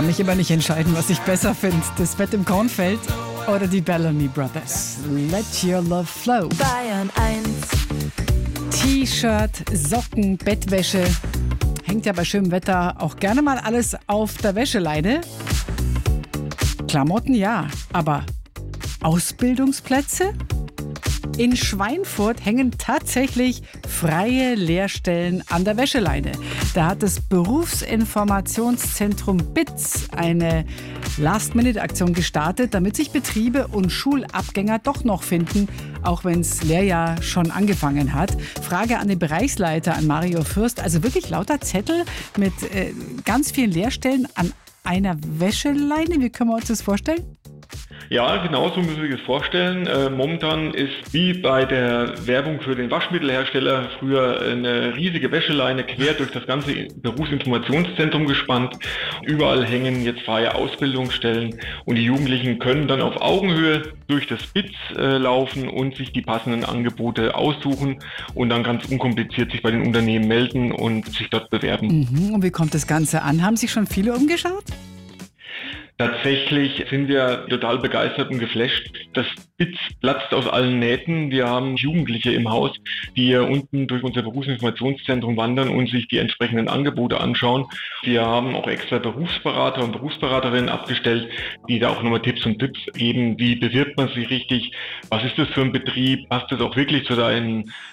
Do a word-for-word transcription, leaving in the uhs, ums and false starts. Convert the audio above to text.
kann mich immer nicht entscheiden, was ich besser finde. Das Bett im Kornfeld oder die Bellamy Brothers. Let your love flow. Bayern eins. T-Shirt, Socken, Bettwäsche. Hängt ja bei schönem Wetter auch gerne mal alles auf der Wäscheleine. Klamotten ja, aber Ausbildungsplätze? In Schweinfurt hängen tatsächlich freie Lehrstellen an der Wäscheleine. Da hat das Berufsinformationszentrum B I T S eine Last-Minute-Aktion gestartet, damit sich Betriebe und Schulabgänger doch noch finden, auch wenn das Lehrjahr schon angefangen hat. Frage an den Bereichsleiter, an Mario Fürst. Also wirklich lauter Zettel mit äh, ganz vielen Lehrstellen an einer Wäscheleine. Wie können wir uns das vorstellen? Ja, genau so müssen wir sich das vorstellen. Äh, momentan ist wie bei der Werbung für den Waschmittelhersteller früher eine riesige Wäscheleine quer durch das ganze Berufsinformationszentrum gespannt. Überall hängen jetzt freie Ausbildungsstellen und die Jugendlichen können dann auf Augenhöhe durch das B I T S äh, laufen und sich die passenden Angebote aussuchen und dann ganz unkompliziert sich bei den Unternehmen melden und sich dort bewerben. Mhm. Und wie kommt das Ganze an? Haben sich schon viele umgeschaut? Tatsächlich sind wir total begeistert und geflasht. Das B I T S platzt aus allen Nähten. Wir haben Jugendliche im Haus, die hier unten durch unser Berufsinformationszentrum wandern und sich die entsprechenden Angebote anschauen. Wir haben auch extra Berufsberater und Berufsberaterinnen abgestellt, die da auch nochmal Tipps und Tipps geben. Wie bewirbt man sich richtig? Was ist das für ein Betrieb? Passt das auch wirklich zu deinen